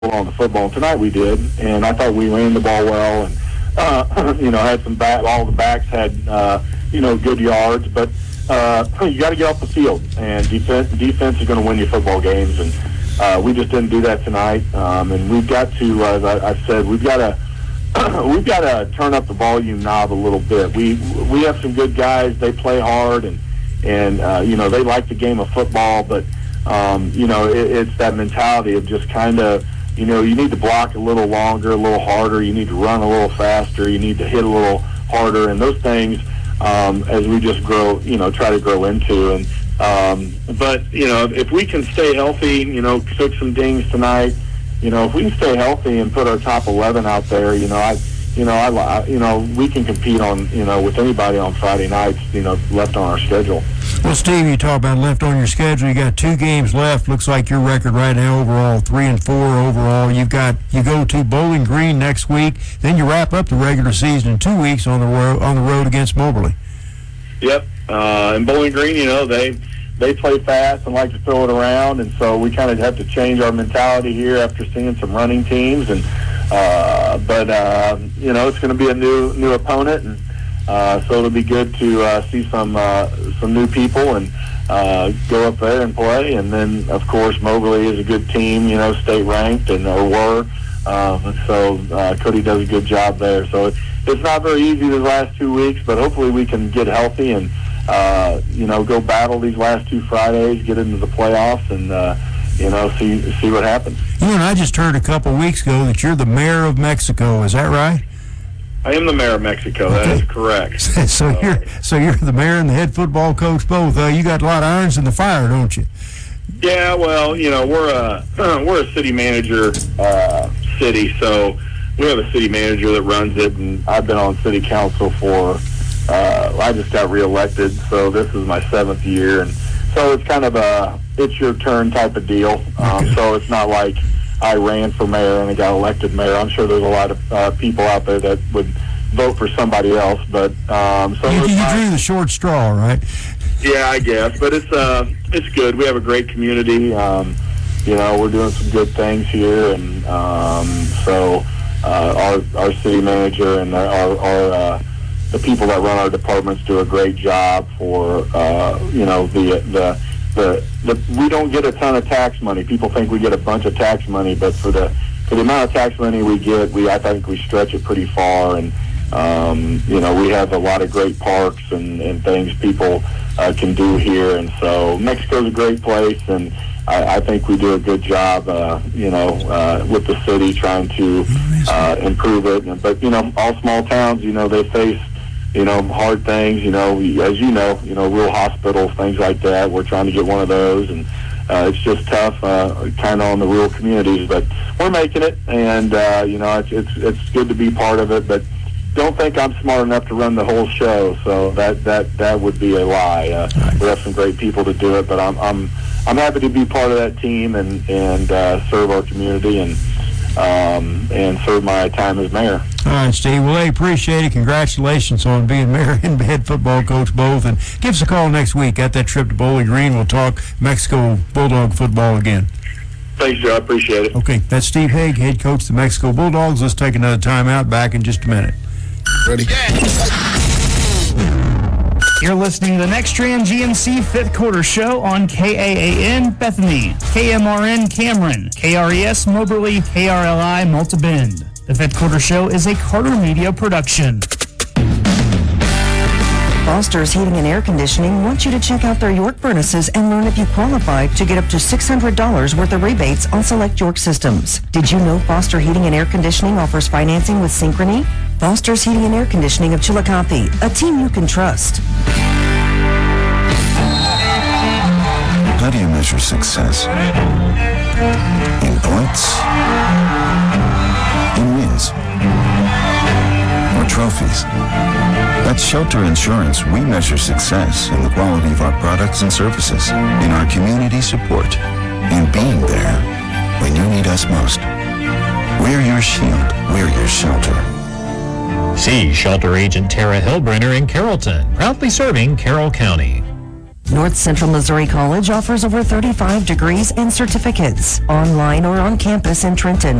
on the football. Tonight we did, and I thought we ran the ball well, and had some all the backs had good yards, but you got to get off the field, and defense is going to win you football games, and we just didn't do that tonight. And we've got to, as I said, we've got to turn up the volume knob a little bit. We have some good guys. They play hard, and they like the game of football, but it's that mentality of just kind of, you need to block a little longer, a little harder. You need to run a little faster. You need to hit a little harder. And those things, as we just grow, try to grow into. And but if we can stay healthy, took some dings tonight. If we can stay healthy and put our top 11 out there, we can compete on, with anybody on Friday nights, left on our schedule. Well, Steve, you talk about left on your schedule. You got 2 games left. Looks like your record right now overall 3-4 overall. You go to Bowling Green next week. Then you wrap up the regular season in 2 weeks on the road against Moberly. Yep, and Bowling Green, they play fast and like to throw it around, and so we kind of have to change our mentality here after seeing some running teams. And but it's going to be a new opponent, and so it'll be good to see some new people and go up there and play. And then, of course, Moberly is a good team, state ranked and were. So Cody does a good job there. So it's not very easy the last 2 weeks, but hopefully we can get healthy and go battle these last 2 Fridays, get into the playoffs, and see what happens. You and I just heard a couple weeks ago that you're the mayor of Mexico. Is that right? I am the mayor of Mexico. Okay. That is correct. So you're the mayor and the head football coach both. You got a lot of irons in the fire, don't you? Yeah. Well, we're a city manager city, so we have a city manager that runs it, and I've been on city council for. I just got reelected, so this is my 7th year, and so it's kind of it's your turn type of deal. So it's not like I ran for mayor and I got elected mayor. I'm sure there's a lot of people out there that would vote for somebody else, but so you drew the short straw, right? Yeah, I guess, but it's good. We have a great community. We're doing some good things here, and so our city manager and our the people that run our departments do a great job for we don't get a ton of tax money. People think we get a bunch of tax money, but for the amount of tax money we get, I think we stretch it pretty far. And we have a lot of great parks and things people can do here. And so Mexico's a great place, and I think we do a good job, with the city trying to improve it. But all small towns, they face hard things, as rural hospitals, things like that. We're trying to get one of those, and it's just tough, kind of on the rural communities, but we're making it, and it's good to be part of it. But don't think I'm smart enough to run the whole show, so that would be a lie. We have some great people to do it, but I'm happy to be part of that team and serve our community and serve my time as mayor. All right, Steve. Well, I appreciate it. Congratulations on being mayor and head football coach both. And give us a call next week at that trip to Bowling Green. We'll talk Mexico Bulldog football again. Thanks, Joe. I appreciate it. Okay, that's Steve Hague, head coach of the Mexico Bulldogs. Let's take another timeout. Back in just a minute. Ready? You're listening to the Nextran GMC 5th Quarter Show on KAAN Bethany, KMRN Cameron, KRES Moberly, KRLI Malta Bend. The 5th Quarter Show is a Carter Media production. Foster's Heating and Air Conditioning wants you to check out their York furnaces and learn if you qualify to get up to $600 worth of rebates on select York systems. Did you know Foster Heating and Air Conditioning offers financing with Synchrony? Foster's Heating and Air Conditioning of Chillicothe, a team you can trust. How do you measure success? In points? In wins? Or trophies? At Shelter Insurance, we measure success in the quality of our products and services, in our community support, in being there when you need us most. We're your shield. We're your shelter. See Shelter Agent Tara Hillbrenner in Carrollton, proudly serving Carroll County. North Central Missouri College offers over 35 degrees and certificates, online or on campus in Trenton.